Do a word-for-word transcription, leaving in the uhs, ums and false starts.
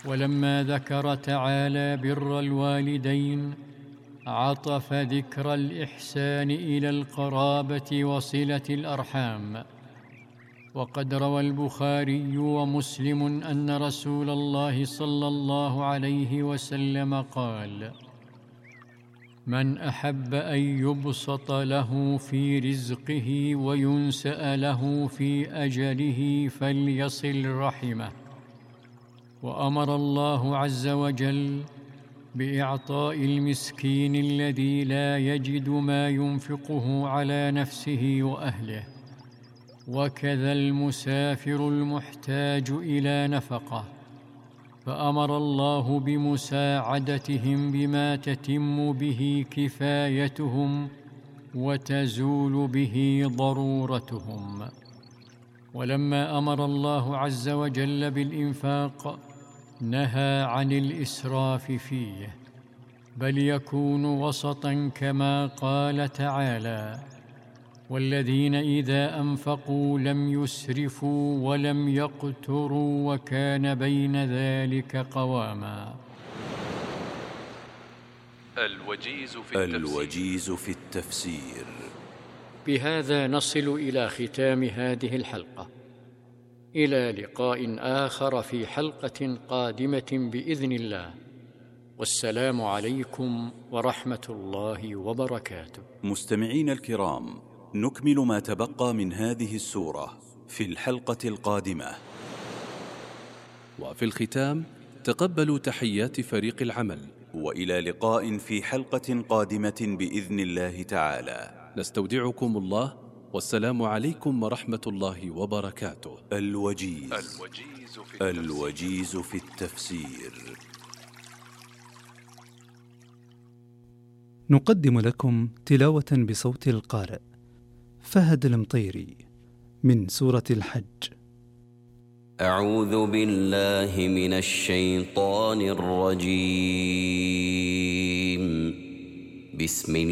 ولما ذكر تعالى بر الوالدين عطف ذكر الإحسان إلى القرابة وصلة الأرحام. وقد روى البخاري ومسلم أن رسول الله صلى الله عليه وسلم قال: من أحب أن يبسط له في رزقه وينسأ له في أجله فليصل رحمه. وأمر الله عز وجل بإعطاء المسكين الذي لا يجد ما ينفقه على نفسه وأهله، وكذا المسافر المحتاج إلى نفقة، فأمر الله بمساعدتهم بما تتم به كفايتهم وتزول به ضرورتهم. ولما أمر الله عز وجل بالإنفاق نهى عن الإسراف فيه، بل يكون وسطاً كما قال تعالى: والذين إذا أنفقوا لم يسرفوا ولم يقتروا وكان بين ذلك قواما. الوجيز في التفسير, الوجيز في التفسير. بهذا نصل إلى ختام هذه الحلقة، إلى لقاء آخر في حلقة قادمة بإذن الله، والسلام عليكم ورحمة الله وبركاته. مستمعين الكرام، نكمل ما تبقى من هذه السورة في الحلقة القادمة. وفي الختام تقبلوا تحيات فريق العمل، وإلى لقاء في حلقة قادمة بإذن الله تعالى. نستودعكم الله، والسلام عليكم ورحمة الله وبركاته. الوجيز, الوجيز, في, الوجيز في التفسير. نقدم لكم تلاوة بصوت القارئ فهد المطيري من سورة الحج. أعوذ بالله من الشيطان الرجيم. بسم الله